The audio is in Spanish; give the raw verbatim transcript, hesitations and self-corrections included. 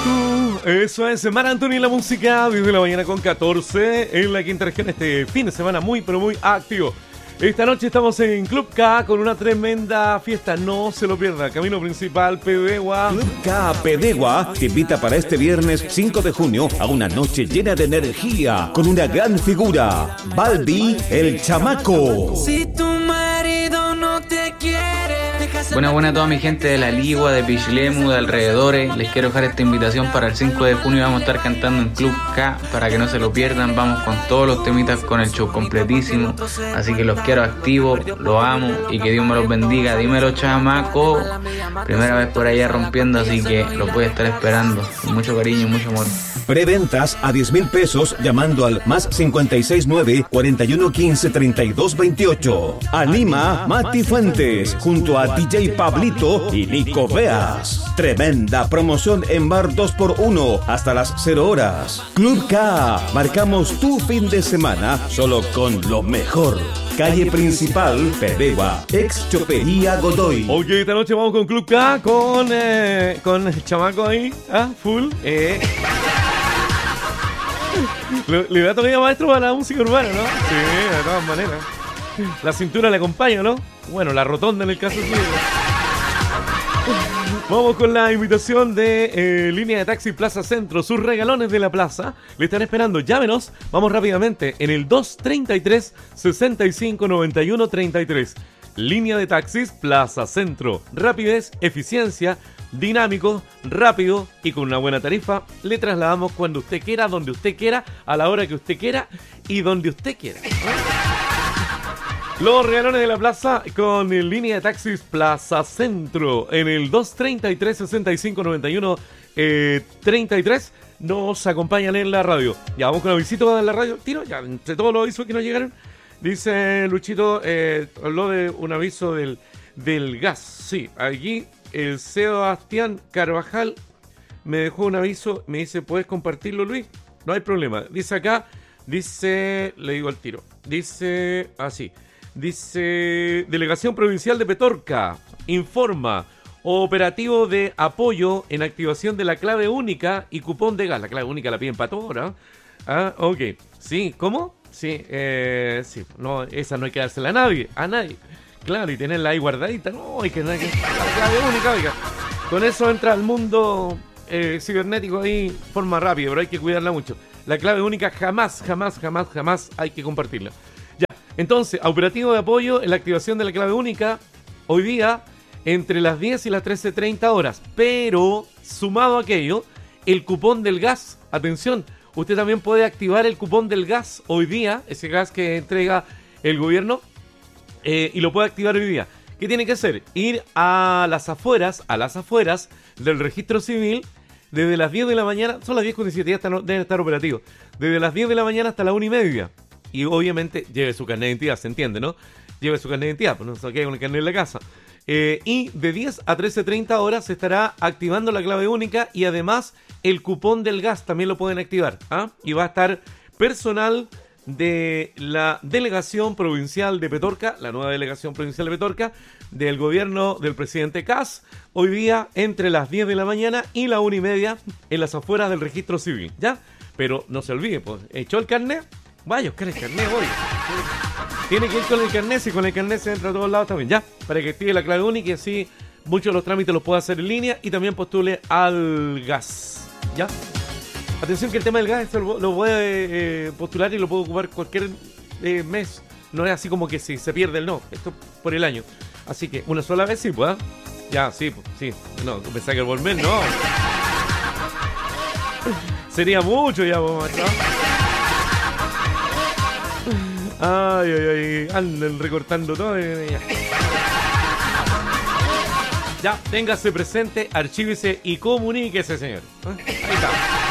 Uh, eso es Mar Anthony, la música diez de la mañana con catorce en la quinta región. Este fin de semana muy pero muy activo. Esta noche estamos en Club K con una tremenda fiesta, no se lo pierda. Camino principal, Pedegua. Club K Pedegua te invita para este viernes cinco de junio a una noche llena de energía con una gran figura, Balbi el Chamaco. Si tu marido no te quiere. Buena, buena a toda mi gente de La Ligua, de Pichilemu, de alrededores. Les quiero dejar esta invitación para el cinco de junio. Vamos a estar cantando en Club K para que no se lo pierdan. Vamos con todos los temitas, con el show completísimo. Así que los quiero activos, los amo y que Dios me los bendiga. Dímelo, chamaco. Primera vez por allá rompiendo, así que los voy a estar esperando. Con mucho cariño y mucho amor. Preventas a diez mil pesos llamando al más cincuenta y seis nueve, cuarenta y uno quince, treinta y dos veintiocho. Anima Mati Fuentes junto a D J Pablito y Nico Veas. Tremenda promoción en bar dos por uno hasta las cero horas. Club K, marcamos tu fin de semana solo con lo mejor. Calle principal, Pedegua, ex Chopería Godoy. Ok, esta noche vamos con Club K, con, eh, con el chamaco ahí, ¿ah? Full. Eh. Le, le da todavía maestro a la música urbana, ¿no? Sí, de todas maneras. La cintura le acompaña, ¿no? Bueno, la rotonda en el caso suyo. Vamos con la invitación de eh, Línea de Taxi Plaza Centro. Sus regalones de la plaza le están esperando. Llámenos. Vamos rápidamente en el dos treinta y tres, sesenta y cinco, noventa y uno, treinta y tres. Línea de Taxis Plaza Centro. Rapidez, eficiencia, dinámico, rápido y con una buena tarifa. Le trasladamos cuando usted quiera, donde usted quiera, a la hora que usted quiera y donde usted quiera. Los regalones de la plaza con Línea de Taxis Plaza Centro en el dos treinta y tres, sesenta y cinco, noventa y uno, treinta y tres. Nos acompañan en la radio. Ya vamos con la visita en la radio. Tiro, ya entre todos los avisos que nos llegaron. Dice Luchito, eh, habló de un aviso del, del gas. Sí, aquí el Sebastián Carvajal me dejó un aviso. Me dice, ¿puedes compartirlo, Luis? No hay problema. Dice acá, dice, le digo al tiro. Dice así. Dice, Delegación Provincial de Petorca informa, operativo de apoyo en activación de la clave única y cupón de gas. La clave única la piden para todo, ¿no? Ah, ok. Sí, ¿cómo? Sí, eh, sí. No, esa no hay que dársela a nadie, a nadie. Claro, y tenerla ahí guardadita. No, hay que dar la clave única, oiga. Con eso entra al mundo eh, cibernético ahí de forma rápida, pero hay que cuidarla mucho. La clave única jamás, jamás, jamás, jamás hay que compartirla. Entonces, operativo de apoyo en la activación de la clave única hoy día entre las diez y las trece treinta horas. Pero, sumado a aquello, el cupón del gas. Atención, usted también puede activar el cupón del gas hoy día, ese gas que entrega el gobierno, eh, y lo puede activar hoy día. ¿Qué tiene que hacer? Ir a las afueras, a las afueras del registro civil desde las diez de la mañana, son las diez con diecisiete, ya están, deben estar operativos, desde las diez de la mañana hasta la una y media. Y obviamente lleve su carnet de identidad, ¿se entiende, no? Lleve su carnet de identidad, pues no se quede con el carnet en la casa. Eh, y de diez a trece treinta horas se estará activando la clave única y además el cupón del gas también lo pueden activar. ¿Ah? Y va a estar personal de la Delegación Provincial de Petorca, la nueva Delegación Provincial de Petorca, del gobierno del presidente Kast, hoy día entre las diez de la mañana y la una y media en las afueras del registro civil, ¿ya? Pero no se olvide, pues, ¿echó el carnet? Vaya, buscar el carnet, voy. Tiene que ir con el carnet, si con el carnet se entra a todos lados también, ya, para que active la clave única y así muchos de los trámites los pueda hacer en línea y también postule al gas, ¿ya? Atención que el tema del gas esto lo, lo puede eh, postular y lo puede ocupar cualquier eh, mes, no es así como que si se pierde el no, esto es por el año, así que una sola vez sí, pues, ¿eh? Ya, sí, pues, sí, no, pensaba que el volver, no. Sería mucho ya, pues, macho. Ay, ay, ay, andan recortando todo. Ya, ya téngase presente, archívese y comuníquese, señor. Ahí está.